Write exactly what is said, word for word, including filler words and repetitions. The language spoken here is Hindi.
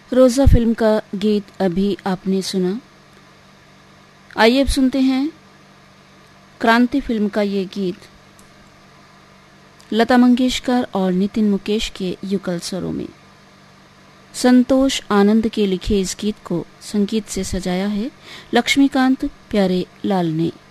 रोजा फिल्म का गीत अभी आपने सुना। आइए अब सुनते हैं क्रांति फिल्म का ये गीत लता मंगेशकर और नितिन मुकेश के युगल स्वरों में। संतोष आनंद के लिखे इस गीत को संगीत से सजाया है लक्ष्मीकांत प्यारे लाल ने।